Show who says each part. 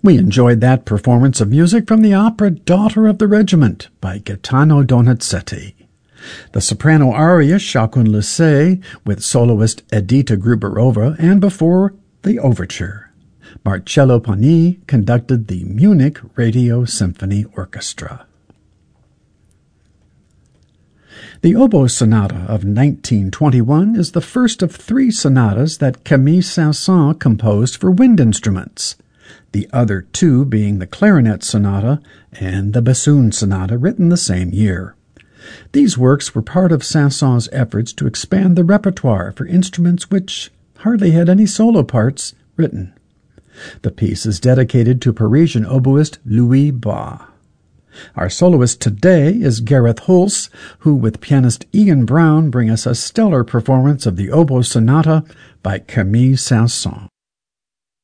Speaker 1: We enjoyed that performance of music from the opera Daughter of the Regiment by Gaetano Donizetti. The soprano aria Chacun le sait with soloist Edita Gruberova, and before the overture. Marcello Pagni conducted the Munich Radio Symphony Orchestra. The Oboe Sonata of 1921 is the first of three sonatas that Camille Saint-Saëns composed for wind instruments, the other two being the Clarinet Sonata and the Bassoon Sonata, written the same year. These works were part of Saint-Saëns' efforts to expand the repertoire for instruments which hardly had any solo parts written. The piece is dedicated to Parisian oboist Louis Bas. Our soloist today is Gareth Hulse, who with pianist Ian Brown bring us a stellar performance of the Oboe Sonata by Camille Saint-Saëns.